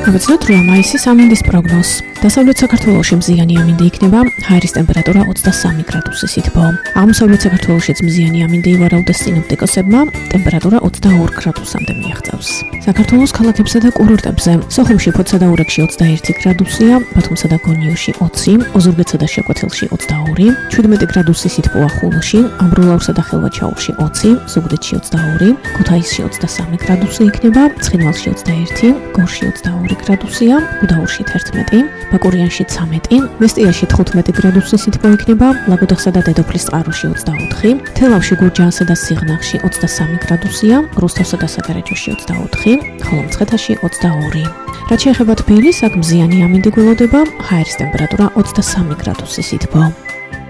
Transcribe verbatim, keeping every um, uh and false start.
Გავაცნოთ რვა მაისის ამინდის პროგნოზს. დასავლეთ საქართველოში მზიანი ამინდი იქნება, ჰაერის ტემპერატურა ოცდასამი გრადუსი სითბო. აღმოსავლეთ საქართველოშიც მზიანი ამინდი ივარაუდეს სინოპტიკოსებმა, ტემპერატურა ოცდაორ გრადუსამდე მიაღწევს. საქართველოს ქალაქებსა და კურორტებზე სოხუმში, ფოთსა და ურეკში ოცდაერთი გრადუსია, ბათუმსა და გონიოში ოცი, ოზურგეთსა და შეკვეთილში ოცდაორი, შვიდმეტი გრადუსი სითბოა ხულოში, ამბროლაურსა და ხელვაჩაურში ოცი, ზუგდიდში ოცდაორი, ქუთაისში ოცდასამი გრადუსი იქნება, ცხინვალში ოცდაერთი, გორში ოცდაორი გრადუსია, გუდაურში თერთმეტი, ბაკურიანში ცამეტი, მესტიაში თხუთმეტი გრადუსი სითბო იქნება, ლაგოდეხსა და დედოფლის წყაროში ოცდაოთხი, თელავში, გურჯაანსა და სიღნაღში ოცდასამი გრადუსია, რუსთავსა და საგარეჯოში ოცდაოთხი, ხოლო მცხეთაში ოცდაორი. რაც შეეხება თბილისს, აქ მზიანი ამინდი გველოდება, ჰაერის ტემპერატურა ოცდასამი გრადუსი სითბო.